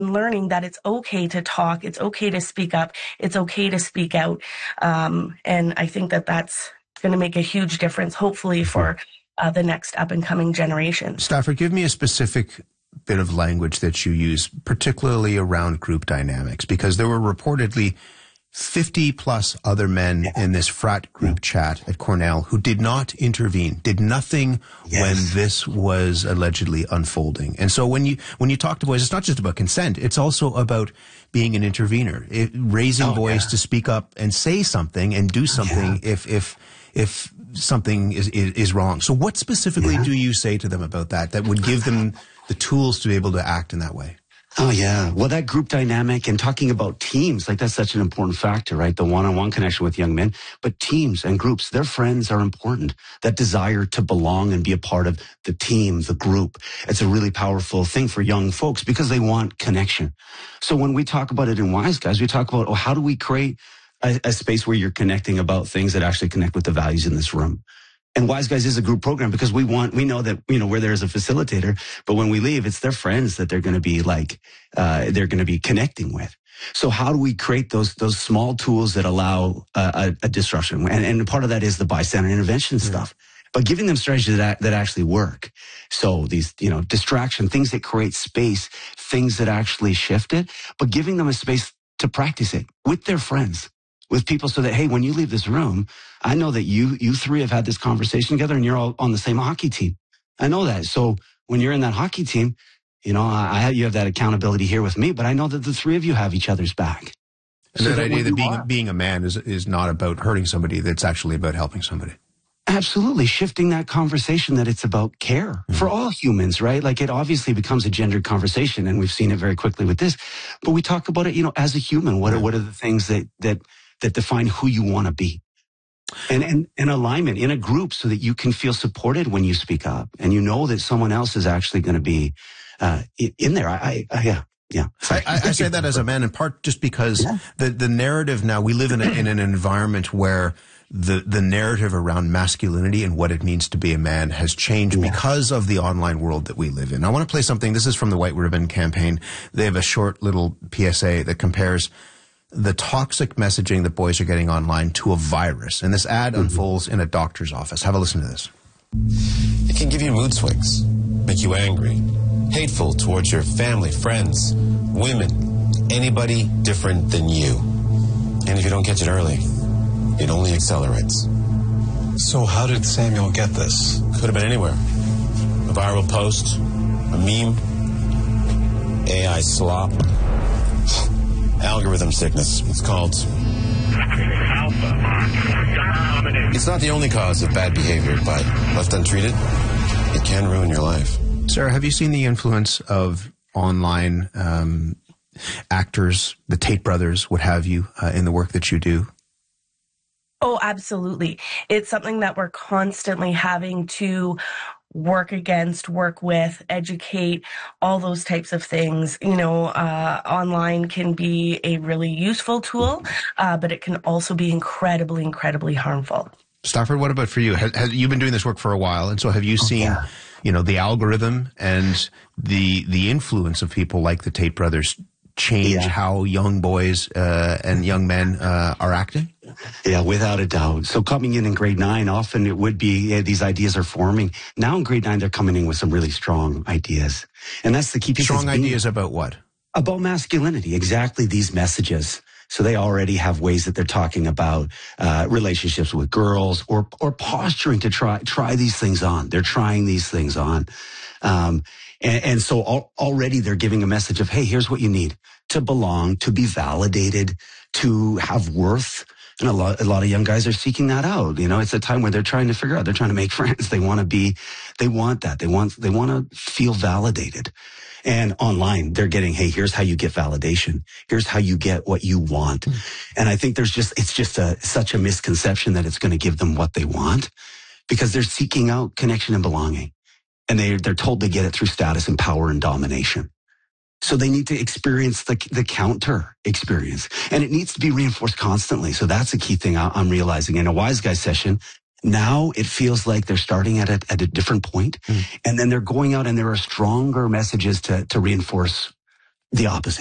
learning that it's okay to talk, it's okay to speak up, it's okay to speak out. And I think that that's going to make a huge difference, hopefully, for the next up-and-coming generation. Stafford, give me a specific bit of language that you use, particularly around group dynamics, because there were reportedly 50 plus other men in this frat group chat at Cornell who did not intervene, did nothing when this was allegedly unfolding. And so when you talk to boys, it's not just about consent, it's also about being an intervener, raising boys to speak up and say something and do something if something is wrong. So what specifically do you say to them about that would give them the tools to be able to act in that way? Oh, yeah. Well, that group dynamic and talking about teams, like that's such an important factor, right? The one-on-one connection with young men. But teams and groups, their friends are important. That desire to belong and be a part of the team, the group. It's a really powerful thing for young folks because they want connection. So when we talk about it in Wise Guys, we talk about, how do we create a space where you're connecting about things that actually connect with the values in this room? And Wise Guys is a group program because we know that, we're there as a facilitator, but when we leave, it's their friends that they're going to be they're going to be connecting with. So how do we create those small tools that allow a disruption? And part of that is the bystander intervention stuff, but giving them strategies that actually work. So these, distraction, things that create space, things that actually shift it, but giving them a space to practice it with their friends, with people, so that, hey, when you leave this room, I know that you three have had this conversation together and you're all on the same hockey team. I know that. So when you're in that hockey team, you have that accountability here with me, but I know that the three of you have each other's back. And so that idea that being a man is not about hurting somebody, that's actually about helping somebody. Absolutely. Shifting that conversation that it's about care for all humans, right? Like, it obviously becomes a gendered conversation, and we've seen it very quickly with this, but we talk about it, as a human. What are the things that define who you want to be, and alignment in a group, so that you can feel supported when you speak up, and that someone else is actually going to be in there. I say that as a man, in part just because the narrative now, we live in an environment where the narrative around masculinity and what it means to be a man has changed because of the online world that we live in. I want to play something. This is from the White Ribbon Campaign. They have a short little PSA that compares the toxic messaging that boys are getting online to a virus. And this ad unfolds in a doctor's office. Have a listen to this. It can give you mood swings, make you angry, hateful towards your family, friends, women, anybody different than you. And if you don't catch it early, it only accelerates. So how did Samuel get this? Could have been anywhere. A viral post, a meme, AI slop. Algorithm sickness. It's called. It's not the only cause of bad behavior, but left untreated, it can ruin your life. Sarah, have you seen the influence of online actors, the Tate brothers, what have you, in the work that you do? Oh, absolutely. It's something that we're constantly having to work against, work with, educate, all those types of things. Online can be a really useful tool, but it can also be incredibly, incredibly harmful. Stafford, what about for you? You've been doing this work for a while, and so have you seen, the algorithm and the influence of people like the Tate brothers change how young boys and young men are acting? Yeah, without a doubt. So coming in grade 9, often it would be these ideas are forming. Now in grade 9, they're coming in with some really strong ideas. And that's the key piece. Strong ideas about what? About masculinity, exactly these messages. So they already have ways that they're talking about relationships with girls or posturing to try these things on. They're trying these things on. And so already they're giving a message of, hey, here's what you need to belong, to be validated, to have worth. And a lot of young guys are seeking that out. It's a time where they're trying to figure out, they're trying to make friends. They want that. They want to feel validated. And online, they're getting, hey, here's how you get validation. Here's how you get what you want. And I think it's just such a misconception that it's going to give them what they want, because they're seeking out connection and belonging. And they're told they get it through status and power and domination. So they need to experience the counter experience, and it needs to be reinforced constantly. So that's a key thing I'm realizing in a Wise Guy session. Now it feels like they're starting at a different point, and then they're going out and there are stronger messages to reinforce the opposite.